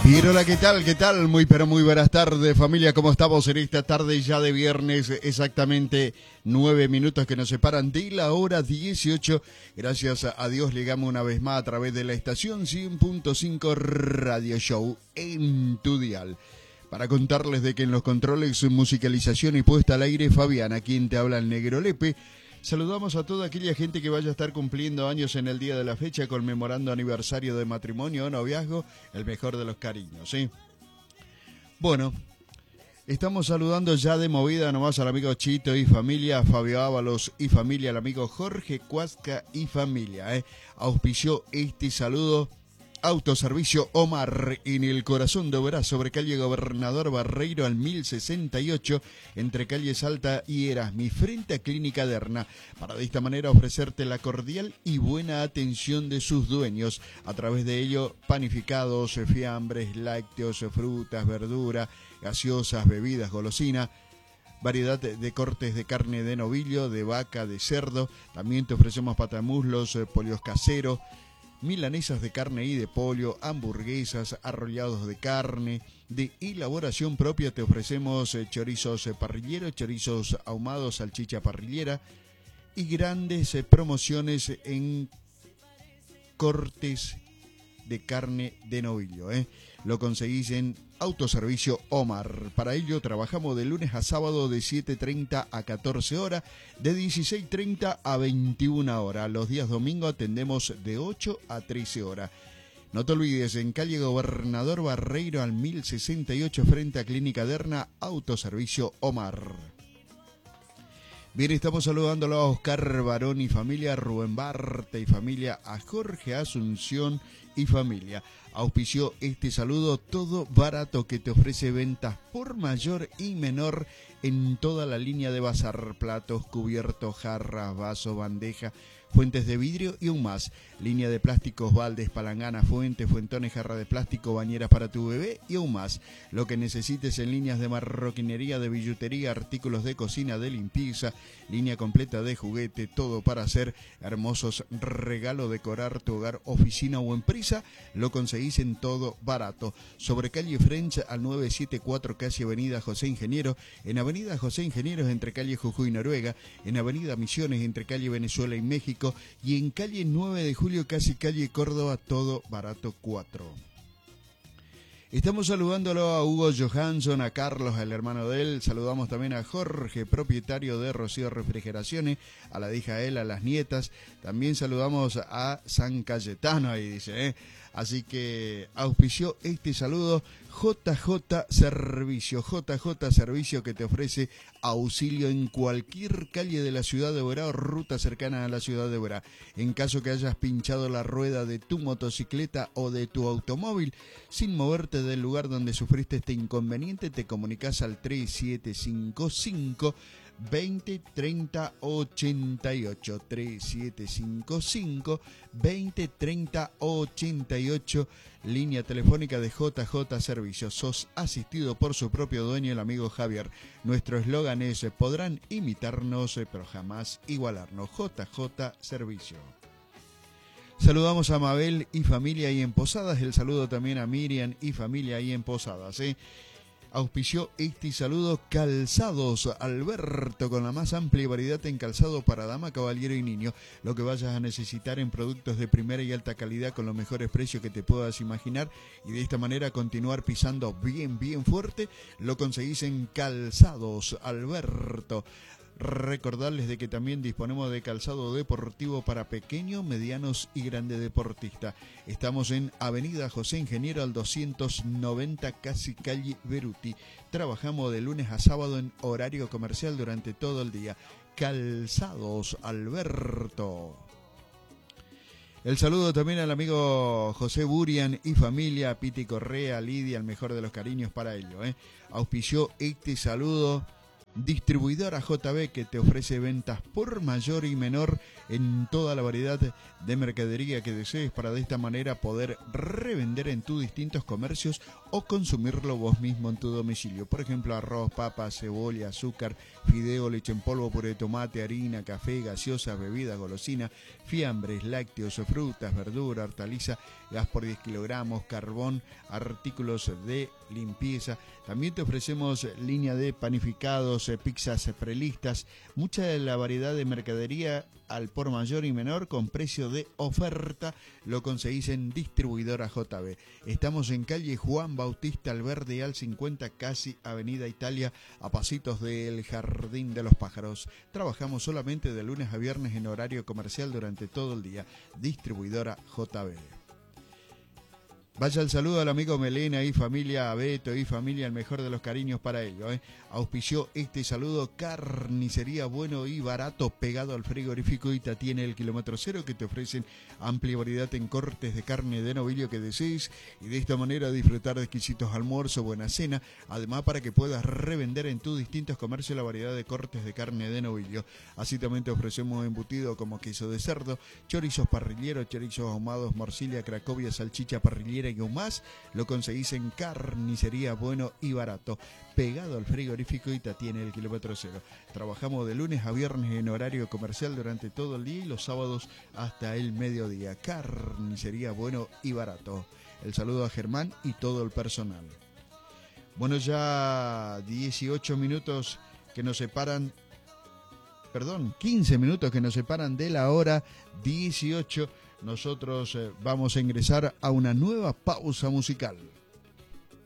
Y hola, ¿qué tal? ¿Qué tal? Muy pero muy buenas tardes, familia. ¿Cómo estamos en esta tarde ya de viernes? Exactamente 9 minutos que nos separan de la hora 18. Gracias a Dios llegamos una vez más a través de la estación 100.5 Radio Show en tu dial. Para contarles de que en los controles, musicalización y puesta al aire, Fabián, quien te habla el Negro Lepe. Saludamos a toda aquella gente que vaya a estar cumpliendo años en el día de la fecha, conmemorando aniversario de matrimonio o noviazgo, el mejor de los cariños, ¿sí? Bueno, estamos saludando ya de movida nomás al amigo Chito y familia, Fabio Ábalos y familia, al amigo Jorge Cuasca y familia, Auspició este saludo Autoservicio Omar en el corazón de Oberá, sobre calle Gobernador Barreiro al 1068, entre calle Salta y Erasmi, frente a Clínica Derna, para de esta manera ofrecerte la cordial y buena atención de sus dueños. A través de ello, panificados, fiambres, lácteos, frutas, verduras, gaseosas, bebidas, golosinas, variedad de cortes de carne de novillo, de vaca, de cerdo. También te ofrecemos patamuslos, polios caseros, milanesas de carne y de pollo, hamburguesas, arrollados de carne, de elaboración propia. Te ofrecemos chorizos parrilleros, chorizos ahumados, salchicha parrillera y grandes promociones en cortes de carne de novillo. Lo conseguís en Autoservicio Omar. Para ello trabajamos de lunes a sábado de 7:30 a 14 horas, de 16:30 a 21 horas. Los días domingo atendemos de 8 a 13 horas. No te olvides, en calle Gobernador Barreiro al 1068, frente a Clínica Derna, Autoservicio Omar. Bien, estamos saludándolo a Oscar Barón y familia, a Rubén Barta y familia, a Jorge Asunción y familia. Auspició este saludo Todo Barato, que te ofrece ventas por mayor y menor en toda la línea de bazar, platos, cubiertos, jarras, vasos, bandeja, fuentes de vidrio y aún más. Línea de plásticos, baldes, palanganas, fuentes, fuentones, jarra de plástico, bañeras para tu bebé y aún más. Lo que necesites en líneas de marroquinería, de billutería, artículos de cocina, de limpieza, línea completa de juguete, todo para hacer hermosos regalos, decorar tu hogar, oficina o empresa. Lo conseguís en Todo Barato. Sobre calle French al 974, casi avenida José Ingeniero, en avenida José Ingenieros entre calle Jujuy y Noruega, en avenida Misiones entre calle Venezuela y México, y en calle 9 de Julio, casi calle Córdoba, Todo Barato 4. Estamos saludándolo a Hugo Johansson, a Carlos, el hermano de él. Saludamos también a Jorge, propietario de Rocío Refrigeraciones, a la hija él, a las nietas. También saludamos a San Cayetano, ahí dice, Así que auspició este saludo JJ Servicio. JJ Servicio, que te ofrece auxilio en cualquier calle de la ciudad de Oberá o ruta cercana a la ciudad de Oberá. En caso que hayas pinchado la rueda de tu motocicleta o de tu automóvil, sin moverte del lugar donde sufriste este inconveniente, te comunicas al 3755 20 30 88, 3755 20 30 88, línea telefónica de JJ Servicios. Sos asistido por su propio dueño, el amigo Javier. Nuestro eslogan es: podrán imitarnos, pero jamás igualarnos. JJ Servicio. Saludamos a Mabel y familia ahí en Posadas. El saludo también a Miriam y familia ahí en Posadas, Auspició este saludo Calzados Alberto, con la más amplia variedad en calzado para dama, caballero y niño. Lo que vayas a necesitar en productos de primera y alta calidad con los mejores precios que te puedas imaginar, y de esta manera continuar pisando bien fuerte, lo conseguís en Calzados Alberto. Recordarles de que también disponemos de calzado deportivo para pequeños, medianos y grandes deportistas. Estamos en avenida José Ingeniero al 290, casi calle Beruti. Trabajamos de lunes a sábado en horario comercial durante todo el día. Calzados Alberto. El saludo también al amigo José Burian y familia, Piti Correa, Lidia, el mejor de los cariños para ello. Auspició este saludo Distribuidora JB, que te ofrece ventas por mayor y menor en toda la variedad de mercadería que desees, para de esta manera poder revender en tus distintos comercios o consumirlo vos mismo en tu domicilio. Por ejemplo, arroz, papas, cebolla, azúcar, fideo, leche en polvo, puré de tomate, harina, café, gaseosas, bebidas, golosina, fiambres, lácteos, frutas, verdura, hortaliza, gas por 10 kilogramos, carbón, artículos de limpieza. También te ofrecemos línea de panificados, pizzas prelistas, mucha de la variedad de mercadería al por mayor y menor con precio de oferta. Lo conseguís en Distribuidora JB. Estamos en calle Juan Bautista Alverde al 50, casi Avenida Italia, a pasitos del Jardín de los Pájaros. Trabajamos solamente de lunes a viernes en horario comercial durante todo el día. Distribuidora JB. Vaya el saludo al amigo Melena y familia, a Beto y familia, el mejor de los cariños para ellos. Auspició este saludo Carnicería Bueno y Barato, pegado al frigorífico Ita. Tiene el kilómetro cero, que te ofrecen amplia variedad en cortes de carne de novillo que desees, y de esta manera disfrutar de exquisitos almuerzos, buena cena. Además, para que puedas revender en tus distintos comercios la variedad de cortes de carne de novillo. Así también te ofrecemos embutido como queso de cerdo, chorizos parrilleros, chorizos ahumados, morcilla, cracovia, salchicha parrillera y aún más. Lo conseguís en Carnicería Bueno y Barato, pegado al frigorífico Ita. Tiene el kilómetro cero. Trabajamos de lunes a viernes en horario comercial durante todo el día y los sábados hasta el mediodía. Carnicería Bueno y Barato. El saludo a Germán y todo el personal. Bueno, ya 18 minutos que nos separan, 15 minutos que nos separan de la hora 18. Nosotros vamos a ingresar a una nueva pausa musical.